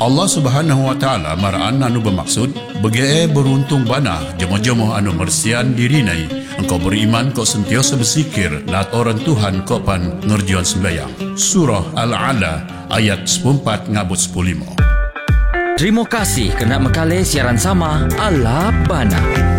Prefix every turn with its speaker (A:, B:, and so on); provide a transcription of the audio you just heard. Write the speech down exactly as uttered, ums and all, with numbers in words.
A: Allah Subhanahu wa taala maraan anu bermaksud bege beruntung bana jemaah-jemaah anu mersian dirinai engkau beriman kau sentiasa berzikir lat orang Tuhan kau pan ngerjian sembahyang. Surah Al-Ala ayat sepuluh empat ngabut sepuluh lima.
B: Terima kasih kerana mekali siaran sama Ala Bana.